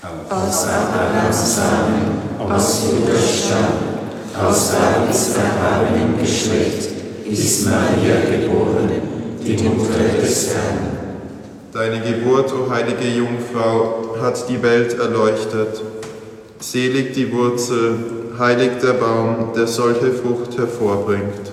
Aus Abrahams Samen, aus Judas Stamm, aus Davids erhabenem Geschlecht, ist Maria geboren, die Mutter des Herrn. Deine Geburt, o heilige Jungfrau, hat die Welt erleuchtet. Selig die Wurzel, heilig der Baum, der solche Frucht hervorbringt.